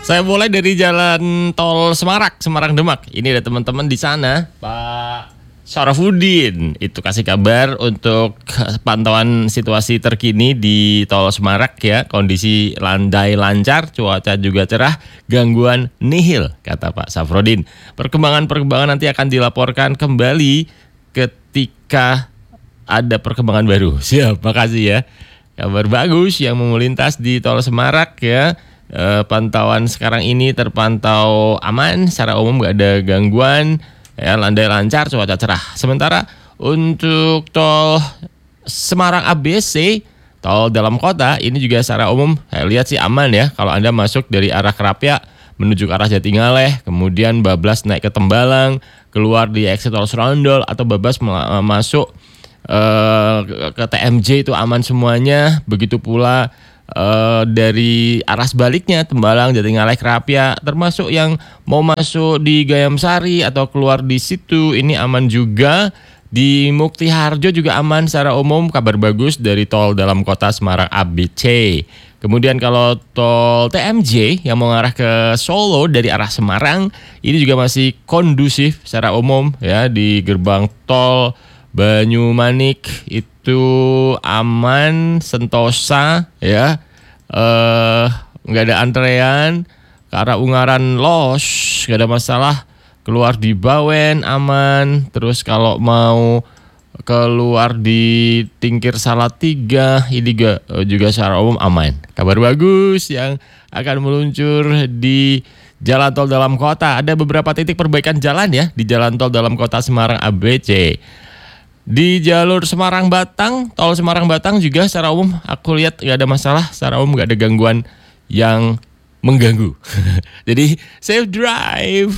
Saya mulai dari jalan tol Semarang Demak. Ini ada teman-teman di sana, Pak Syarafuddin. Itu kasih kabar untuk pantauan situasi terkini di tol Semarang ya. Kondisi landai lancar, cuaca juga cerah, gangguan nihil, kata Pak Syafruddin. Perkembangan nanti akan dilaporkan kembali ketika ada perkembangan baru. Siap, makasih ya. Kabar bagus yang mau melintas di tol Semarang ya. Pantauan sekarang ini terpantau aman, secara umum gak ada gangguan ya, landai lancar, cuaca cerah. Sementara untuk tol Semarang ABC, tol dalam kota ini juga secara umum saya lihat sih aman ya. Kalau Anda masuk dari arah Kerapia menuju ke arah Jatingaleh, kemudian bablas naik ke Tembalang, keluar di exit tol Serondol, atau bablas masuk ke TMJ itu aman semuanya. Begitu pula dari arah sebaliknya Tembalang, Jatingaleh, Kerapia, termasuk yang mau masuk di Gayam Sari atau keluar di situ ini aman juga. Di Mukti Harjo juga aman secara umum, kabar bagus dari tol dalam kota Semarang ABC. Kemudian kalau tol TMJ yang mengarah ke Solo dari arah Semarang ini juga masih kondusif secara umum ya. Di gerbang tol Banyumanik itu aman, sentosa ya, nggak ada antrean. Ke arah Ungaran Los nggak ada masalah, keluar di Bawen aman. Terus kalau mau keluar di Tingkir Salatiga ini juga secara umum aman. Kabar bagus yang akan meluncur di jalan tol dalam kota. Ada beberapa titik perbaikan jalan ya di jalan tol dalam kota Semarang ABC. Di jalur Semarang-Batang, tol Semarang-Batang juga secara umum aku lihat nggak ada masalah, secara umum nggak ada gangguan yang mengganggu. Jadi safe drive.